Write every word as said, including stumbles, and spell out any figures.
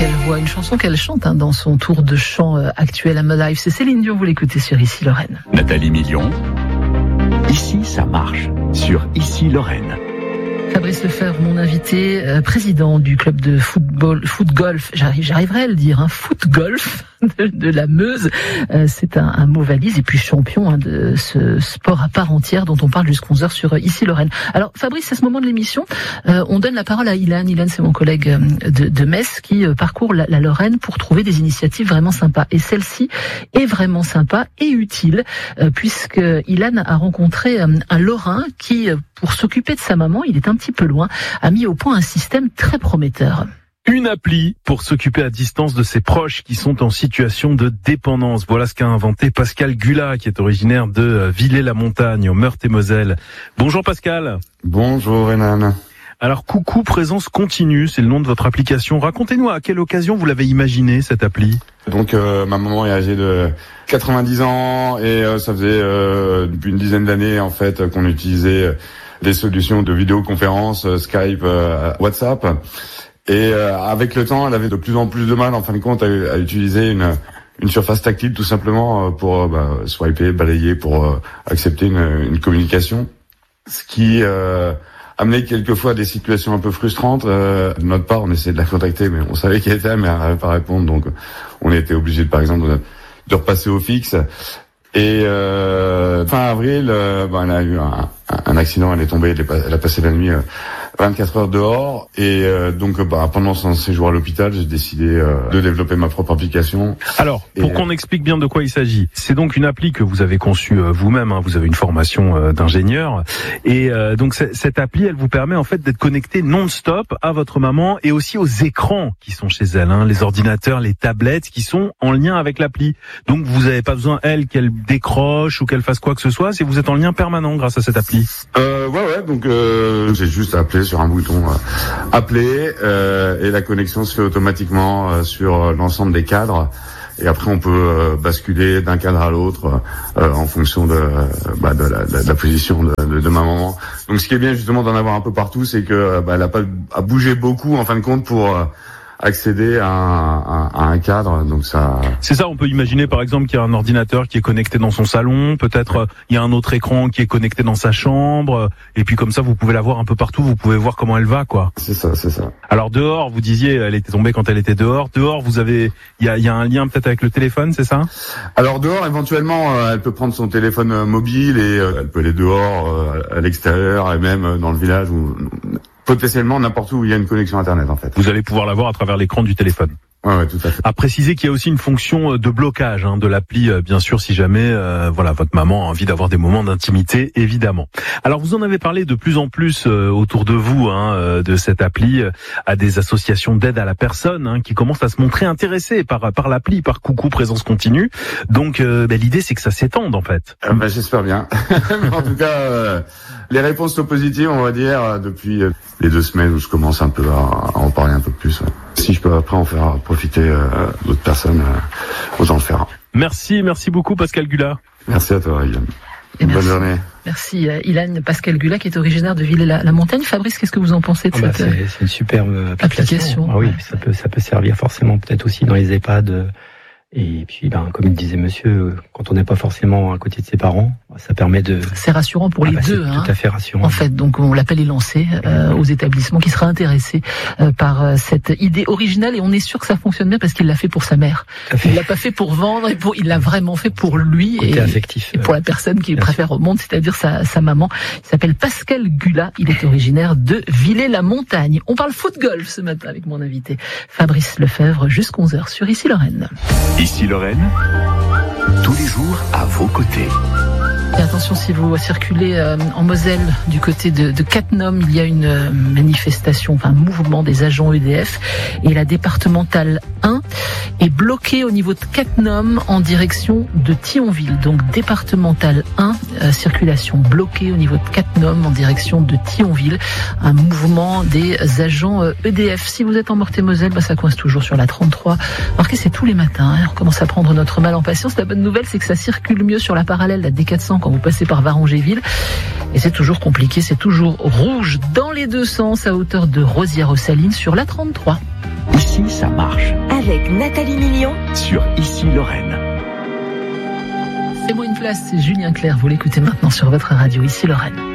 quelle voix, une chanson qu'elle chante hein, dans son tour de chant euh, actuel à My Life. C'est Céline Dion, vous l'écoutez sur Ici Lorraine. Nathalie Million, Ici ça marche, sur Ici Lorraine. Fabrice Lefebvre, mon invité, euh, président du club de football, foot golf, j'arrive, j'arriverai à le dire, hein, foot golf de, de la Meuse. Euh, c'est un, un mot valise et puis champion hein, de ce sport à part entière dont on parle jusqu'à onze heures sur euh, Ici Lorraine. Alors Fabrice, à ce moment de l'émission, euh, on donne la parole à Ilan. Ilan, c'est mon collègue euh, de, de Metz qui euh, parcourt la, la Lorraine pour trouver des initiatives vraiment sympas. Et celle-ci est vraiment sympa et utile euh, puisque Ilan a rencontré euh, un Lorrain qui, euh, pour s'occuper de sa maman, il est un petit peu loin, a mis au point un système très prometteur. Une appli pour s'occuper à distance de ses proches qui sont en situation de dépendance. Voilà ce qu'a inventé Pascal Gula, qui est originaire de Villers-la-Montagne, au Meurthe-et-Moselle. Bonjour Pascal. Bonjour Renan. Alors Coucou Présence Continue, c'est le nom de votre application. Racontez-nous à quelle occasion vous l'avez imaginé, cette appli. Donc euh, ma maman est âgée de quatre-vingt-dix ans et euh, ça faisait euh, depuis une dizaine d'années en fait qu'on utilisait euh, des solutions de vidéoconférence, euh, Skype, euh, WhatsApp. Et euh, avec le temps, elle avait de plus en plus de mal, en fin de compte, à, à utiliser une, une surface tactile, tout simplement, euh, pour euh, bah, swiper, balayer, pour euh, accepter une, une communication. Ce qui euh, amenait quelquefois à des situations un peu frustrantes. Euh, de notre part, on essayait de la contacter, mais on savait qu'elle était là, mais elle n'arrivait pas à répondre. Donc, on était obligé, par exemple, de, de repasser au fixe. Et euh, fin avril, euh, bah, elle a eu un, un accident, elle est tombée, elle, est, elle a passé la nuit euh, vingt-quatre heures dehors. Et euh, donc bah, pendant son séjour à l'hôpital, j'ai décidé euh, de développer ma propre application. Alors, pour et, qu'on explique bien de quoi il s'agit, c'est donc une appli que vous avez conçue euh, vous-même, hein, vous avez une formation euh, d'ingénieur. Et euh, donc cette appli, elle vous permet en fait d'être connecté non-stop à votre maman et aussi aux écrans qui sont chez elle, hein, les ordinateurs, les tablettes qui sont en lien avec l'appli. Donc vous n'avez pas besoin, elle, qu'elle décroche ou qu'elle fasse quoi que ce soit, c'est vous êtes en lien permanent grâce à cette appli. Euh, ouais, ouais, donc euh, j'ai juste appelé sur un bouton euh, appeler euh, et la connexion se fait automatiquement euh, sur l'ensemble des cadres. Et après, on peut euh, basculer d'un cadre à l'autre euh, en fonction de, bah, de, la, de la position de, de, de ma maman. Donc, ce qui est bien justement d'en avoir un peu partout, c'est que bah, elle a pas à bouger beaucoup en fin de compte pour euh, accéder à un, à un cadre. Donc ça. C'est ça. On peut imaginer par exemple qu'il y a un ordinateur qui est connecté dans son salon. Peut-être euh, il y a un autre écran qui est connecté dans sa chambre. Et puis comme ça, vous pouvez la voir un peu partout. Vous pouvez voir comment elle va, quoi. C'est ça, c'est ça. Alors dehors, vous disiez, elle était tombée quand elle était dehors. Dehors, vous avez, il y a, il y a un lien peut-être avec le téléphone, c'est ça? Alors dehors, éventuellement, euh, elle peut prendre son téléphone euh, mobile et euh, elle peut aller dehors, euh, à l'extérieur et même euh, dans le village ou potentiellement n'importe où il y a une connexion internet en fait. Vous allez pouvoir la voir à travers l'écran du téléphone. Ouais, ouais, tout à fait. À préciser qu'il y a aussi une fonction de blocage hein, de l'appli, bien sûr, si jamais euh, voilà votre maman a envie d'avoir des moments d'intimité, évidemment. Alors vous en avez parlé de plus en plus euh, autour de vous hein, euh, de cette appli euh, à des associations d'aide à la personne hein, qui commencent à se montrer intéressées par par l'appli, par Coucou Présence Continue. Donc euh, ben, l'idée c'est que ça s'étende en fait. Euh, ben, j'espère bien. En tout cas, euh, les réponses sont positives, on va dire, depuis euh, les deux semaines où je commence un peu à, à en parler un peu plus. Ouais. Si je peux après en faire profiter euh, d'autres personnes, euh, autant le faire. Merci, merci beaucoup Pascal Gula. Merci à toi, Ilan. Bonne merci. journée. Merci euh, Ilan. Pascal Gula qui est originaire de Villers-la-Montagne. Fabrice, qu'est-ce que vous en pensez de ah cette bah c'est, c'est une superbe application. application ah oui, ouais. ça peut ça peut servir forcément peut-être aussi dans les EHPAD. Euh, Et puis, ben, comme il disait monsieur, quand on n'est pas forcément à côté de ses parents, ça permet de... C'est rassurant pour ah les bah, deux. C'est hein, tout à fait rassurant. En fait, donc on l'appelle et lancé euh, aux établissements qui seraient intéressés euh, par euh, cette idée originale. Et on est sûr que ça fonctionne bien parce qu'il l'a fait pour sa mère. Il l'a pas fait pour vendre, et pour, il l'a vraiment fait pour lui Côté et, affectif, et pour la personne qu'il préfère au monde, c'est-à-dire sa, sa maman. Il s'appelle Pascal Gula. Il est originaire de Villers-la-Montagne. On parle foot golf ce matin avec mon invité Fabrice Lefebvre jusqu'à onze heures sur Ici Lorraine. Ici Lorraine, tous les jours à vos côtés. Et attention, si vous circulez euh, en Moselle du côté de, de Cattenom, il y a une euh, manifestation, enfin un mouvement des agents E D F et la départementale un est bloquée au niveau de Cattenom en direction de Thionville. Donc départementale un, euh, circulation bloquée au niveau de Cattenom en direction de Thionville. Un mouvement des agents euh, E D F. Si vous êtes en Meurthe-et-Moselle, bah, ça coince toujours sur la trente-trois. Remarquez, c'est tous les matins. Hein, on commence à prendre notre mal en patience. La bonne nouvelle, c'est que ça circule mieux sur la parallèle, la D quatre cents, quand vous passez par Varangéville. Et c'est toujours compliqué, c'est toujours rouge dans les deux sens à hauteur de Rosières-aux-Salines sur la trente-trois. Ici, ça marche. Avec Nathalie Million Sur Ici Lorraine. C'est moi une place, c'est Julien Clerc. Vous l'écoutez maintenant sur votre radio Ici Lorraine.